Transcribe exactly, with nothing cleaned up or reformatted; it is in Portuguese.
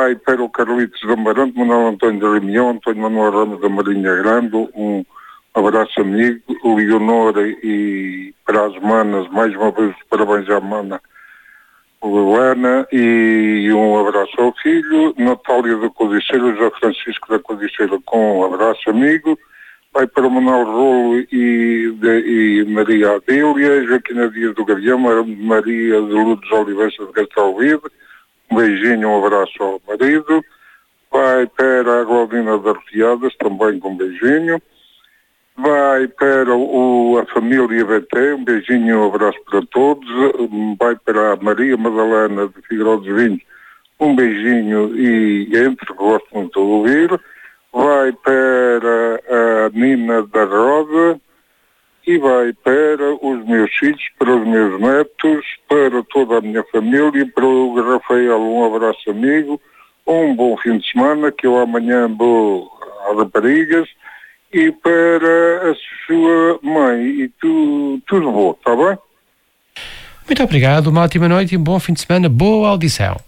vai para o Carlitos de Amarante, Manuel António da Rimião, António Manuel Ramos da Marinha Grande, um abraço amigo, Leonora, e para as manas, mais uma vez parabéns à mana Luana, e um abraço ao filho, Natália da Codiceira, José Francisco da Codiceira, com um abraço amigo, vai para o Manuel Rolo e, de, e Maria Adélia, Joaquina Dias do Gavião, Maria de Lourdes Oliveira de Castelvide, um beijinho, um abraço ao marido, vai para a Glaudina das Riadas, também com um beijinho, vai para o, a família B T, um beijinho e um abraço para todos, vai para a Maria Madalena de Figueiredo dos Vinhos, um beijinho e entre, gosto muito de ouvir, vai para a Nina da Roda e vai para os meus filhos, para os meus netos, para toda a minha família, para o Rafael, um abraço amigo, um bom fim de semana, que eu amanhã vou às raparigas, e para a sua mãe, e tu, tudo bom, está bem? Muito obrigado, uma ótima noite e um bom fim de semana, boa audição.